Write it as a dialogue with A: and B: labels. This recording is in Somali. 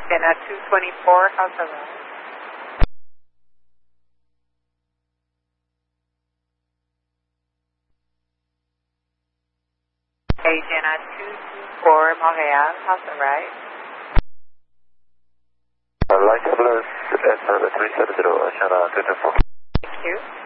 A: Jenna 224, how's the room? Hey, Jenna 224, Montreal, how's the ride?
B: Light Plus, S7 370, Shanna 224.
A: Thank you.